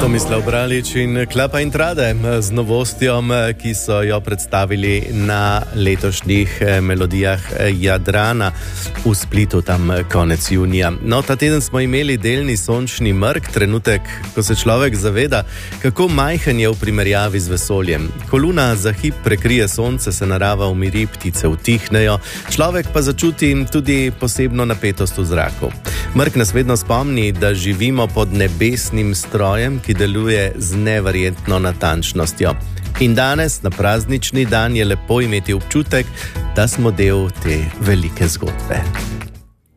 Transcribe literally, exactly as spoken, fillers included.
Tomislav Bralič in Klapa in Trade z novostjo, ki so jo predstavili na letošnjih melodijah Jadrana v Splitu tam konec junija. No, ta teden smo imeli delni sončni mrk, trenutek, ko se človek zaveda, kako majhen je v primerjavi z vesoljem. Ko luna za hip prekrije sonce, se narava umiri, ptice utihnejo, človek pa začuti tudi posebno napetost v zraku. Mrk nas vedno spomni, da živimo pod nebesnim strojem, ki deluje z neverjetno natančnostjo. In danes, na praznični dan, je lepo imeti občutek, da smo del te velike zgodbe.